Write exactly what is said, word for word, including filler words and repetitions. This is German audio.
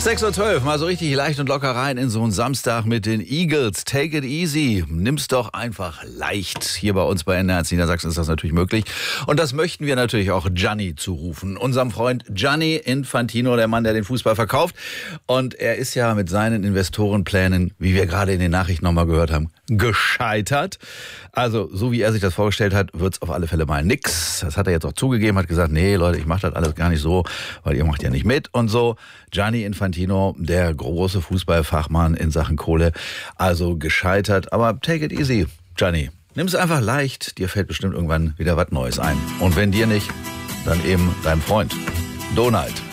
sechs Uhr zwölf, mal so richtig leicht und locker rein in so einen Samstag mit den Eagles. Take it easy. Nimm's doch einfach leicht. Hier bei uns bei N R eins Niedersachsen ist das natürlich möglich. Und das möchten wir natürlich auch Gianni zurufen. Unserem Freund Gianni Infantino, der Mann, der den Fußball verkauft. Und er ist ja mit seinen Investorenplänen, wie wir gerade in den Nachrichten nochmal gehört haben, gescheitert. Also, so wie er sich das vorgestellt hat, wird's auf alle Fälle mal nix. Das hat er jetzt auch zugegeben, hat gesagt, nee, Leute, ich mache das alles gar nicht so, weil ihr macht ja nicht mit und so. Gianni Infantino, der große Fußballfachmann in Sachen Kohle, also gescheitert. Aber take it easy, Gianni. Nimm's einfach leicht, dir fällt bestimmt irgendwann wieder was Neues ein. Und wenn dir nicht, dann eben deinem Freund Donald.